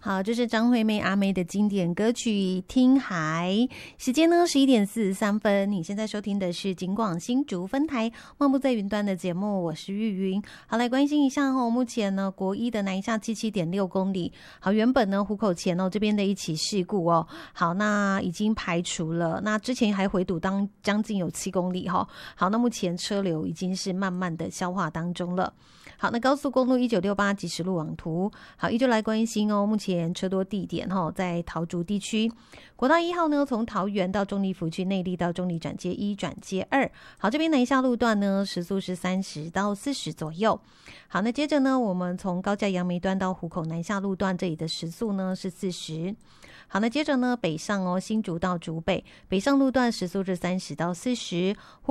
好，这是张惠妹阿妹的经典歌曲《听海》。时间呢11:43，你现在收听的是警广新竹分台漫步在云端的节目，我是玉云。好，来关心一下目前呢国一的南下77.6公里。好，原本呢湖口前这边的一起事故好，那已经排除了，那之前还回堵将近有7公里好，那目前车流已经是慢慢的消化当中了。好，那高速公路1968即时路网图，好，依旧来关心目前车多地点在桃竹地区，国道1号呢，从桃园到中坜福区内坜到中坜转接1转接2，好，这边南下路段呢，时速是30到40左右。好，那接着呢，我们从高架杨梅段到湖口南下路段，这里的时速呢是40。好，那接着呢，北上新竹到竹北，北上路段时速是30到40。